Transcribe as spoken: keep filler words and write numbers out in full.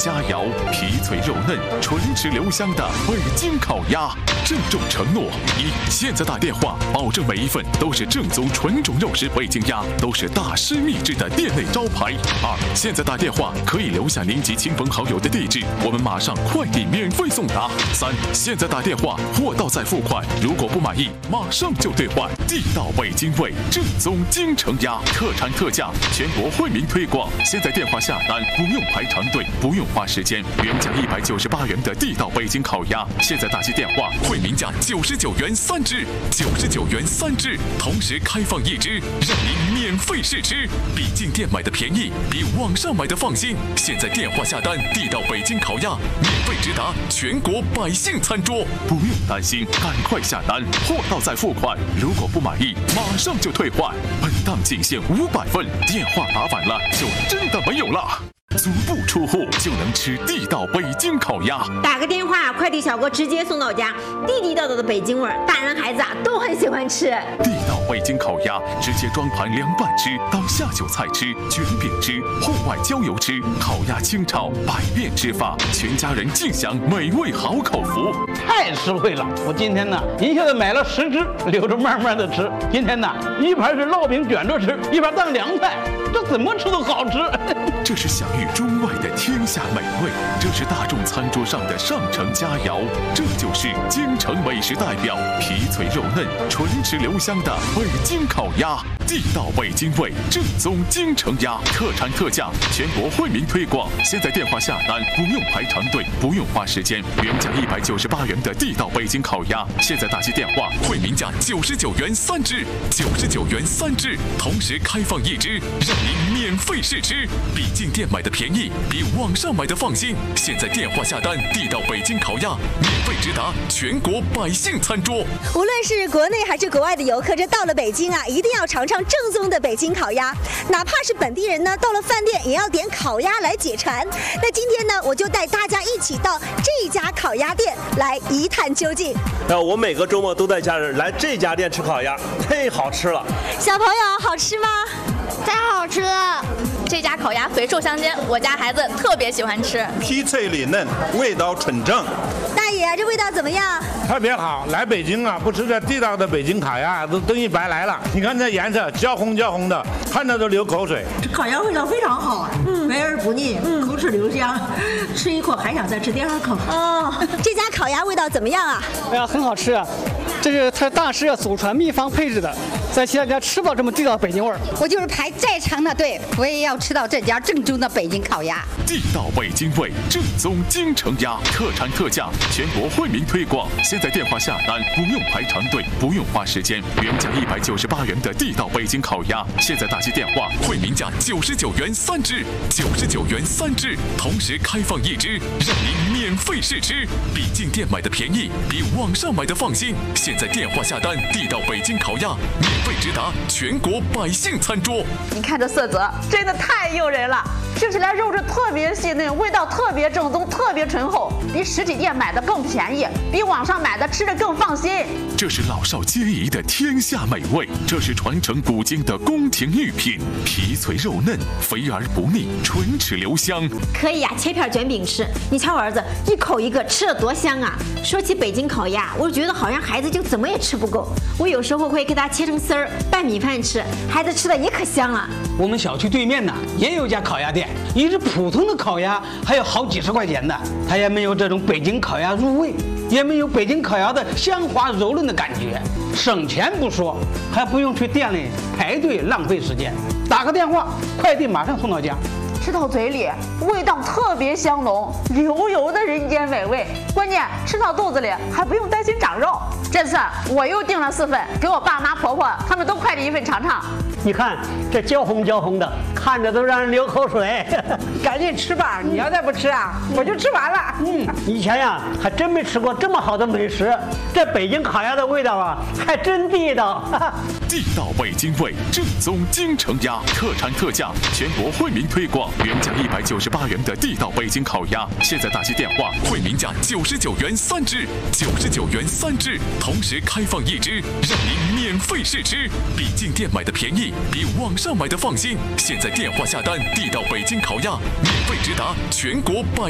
佳肴，皮脆肉嫩，唇齿留香的北京烤鸭。郑重承诺：一、现在打电话，保证每一份都是正宗纯种肉食北京鸭，都是大师秘制的店内招牌。二、现在打电话可以留下您及亲朋好友的地址，我们马上快递免费送达。三、现在打电话，货到再付款，如果不满意，马上就兑换。地道北京味，正宗京城鸭，特产特价，全国惠民推广。现在电话下单不用排长队，不用花时间，原价一百九十八元的地道北京烤鸭，现在打起电话，惠民价九十九元三只，九十九元三只，同时开放一只，让您免费试吃。比进店买的便宜，比网上买的放心。现在电话下单，地道北京烤鸭免费直达全国百姓餐桌，不用担心，赶快下单，货到再付款，如果不满意，马上就退换。本档仅限五百份，电话打反了就真的没有了。足不出户就能吃地道北京烤鸭， 打个电话，快递小哥直接送到家，地地道道的北京味儿，大人孩子啊都很喜欢吃。 地道北京烤鸭，直接装盘凉拌吃，当下酒菜吃，卷饼吃，户外郊游吃，烤鸭清炒，百变吃法，全家人尽享美味好口福。 太实惠了！我今天呢，一下子买了十只，留着慢慢的吃。今天呢，一盘是烙饼卷着吃，一盘当凉菜，这怎么吃都好吃。 这是享誉中外的天下美味，这是大众餐桌上的上乘佳肴，这就是京城美食代表，皮脆肉嫩，唇齿留香的北京烤鸭。地道北京味，正宗京城鸭，特产特价，全国惠民推广。现在电话下单不用排长队，不用花时间，原价一百九十八元的地道北京烤鸭，现在打起电话，惠民价九十九元三只，九十九元三只，同时开放一只，让您免费试吃。比进店买的便宜，比网上买的放心。现在电话下单，地道北京烤鸭免费直达全国百姓餐桌。 无论是国内还是国外的游客，这到了北京啊，一定要尝尝正宗的北京烤鸭。哪怕是本地人呢，到了饭店也要点烤鸭来解馋。那今天呢，我就带大家一起到这家烤鸭店来一探究竟。 呃，我每个周末都带家人来这家店吃烤鸭，太好吃了。 小朋友，好吃吗？ 太好吃了！这家烤鸭肥瘦相间，我家孩子特别喜欢吃。 皮脆里嫩，味道纯正。 大爷，这味道怎么样？ 特别好！来北京啊，不吃这地道的北京烤鸭，都等于白来了。你看这颜色，焦红焦红的，看着都流口水。 这烤鸭味道非常好，嗯，肥而不腻，嗯，口齿留香，吃一口还想再吃第二口。 哦，这家烤鸭味道怎么样啊？ 哎呀，很好吃啊！这是他大师祖传秘方配制的，在其他家吃不到这么地道北京味儿。 我就是排再长的队，我也要吃到这家正宗的北京烤鸭。 地道北京味，正宗京城鸭，特产特价，全国惠民推广。现在电话下单不用排长队，不用花时间，原价一百九十八元的地道北京烤鸭，现在打起电话，惠民价九十九元三只，九十九元三只，同时开放一只，让您免费试吃。比进店买的便宜，比网上买的放心。现在电话下单，地道北京烤鸭免费直达全国百姓餐桌。 你看这色泽，真的太诱人了，吃起来肉质特别细嫩，味道特别正宗，特别醇厚，比实体店买的更便宜，比网上买的吃着更放心。 这是老少皆宜的天下美味，这是传承古今的宫廷御品，皮脆肉嫩，肥而不腻，唇齿留香。 可以呀、啊，切片卷饼吃。你瞧我儿子一口一个，吃的多香啊！说起北京烤鸭，我觉得好像孩子就怎么也吃不够。我有时候会给他切成丝儿拌米饭吃，孩子吃的也可香了。 我们小区对面呢也有一家烤鸭店，一只普通的烤鸭还有好几十块钱的，它也没有这种北京烤鸭入味，也没有北京烤鸭的香滑柔嫩的感觉。省钱不说，还不用去店里排队浪费时间，打个电话，快递马上送到家。 吃到嘴里，味道特别香浓，油油的人间美味。关键吃到肚子里还不用担心长肉。这次我又订了四份，给我爸妈婆婆他们都快递一份尝尝。 你看这焦红焦红的，看着都让人流口水。 赶紧吃吧，你要再不吃啊，我就吃完了。 嗯，以前呀还真没吃过这么好的美食，这北京烤鸭的味道啊，还真地道。 地道北京味，正宗京城鸭，特产特价，全国惠民推广。原价一百九十八元的地道北京烤鸭，现在打起电话，惠民价九十九元三只，九十九元三只，同时开放一只，让您免费试吃。比进店买的便宜，比网上买的放心。现在电话下单，地道北京烤鸭免费直达全国百。